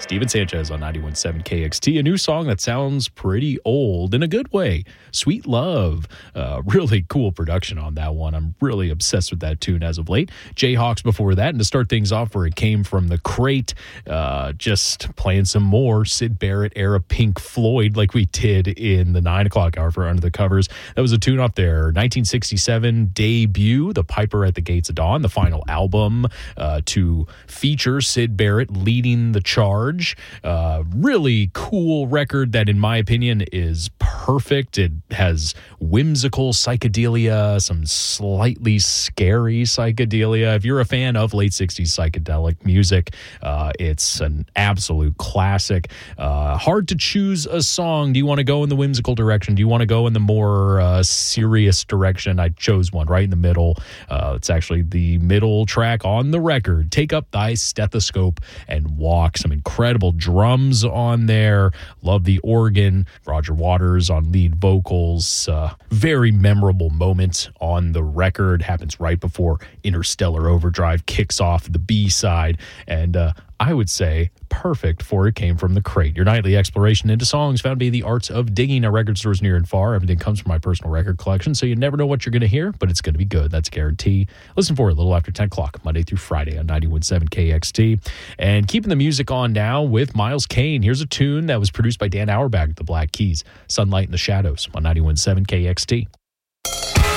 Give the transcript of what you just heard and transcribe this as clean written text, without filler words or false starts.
Steven Sanchez on 91.7 KXT, a new song that sounds pretty old in a good way. Sweet Love. Really cool production on that one. I'm really obsessed with that tune as of late. Jayhawks before that, and to start things off where it came from the crate, just playing some more Syd Barrett era Pink Floyd like we did in the 9 o'clock hour for Under the Covers. That was a tune off their 1967 debut, The Piper at the Gates of Dawn, the final album to feature Syd Barrett leading the charge. Really cool record that, in my opinion, is perfect. It has whimsical psychedelia, some slightly scary psychedelia. If you're a fan of late 60s psychedelic music, it's an absolute classic. Hard to choose a song. Do you want to go in the whimsical direction? Do you want to go in the more serious direction? I chose one right in the middle. It's actually the middle track on the record. Take Up Thy Stethoscope and Walk. Some incredible drums on there. Love the organ. Roger Waters on lead vocals. Very memorable moment on the record. Happens right before Interstellar Overdrive kicks off the B-side. And I would say perfect for It Came From the Crate. Your nightly exploration into songs found by the arts of digging at record stores near and far. Everything comes from my personal record collection, so you never know what you're going to hear, but it's going to be good. That's a guarantee. Listen for it a little after 10 o'clock, Monday through Friday on 91.7 KXT. And keeping the music on now with Miles Kane. Here's a tune that was produced by Dan Auerbach at the Black Keys, Sunlight in the Shadows on 91.7 KXT.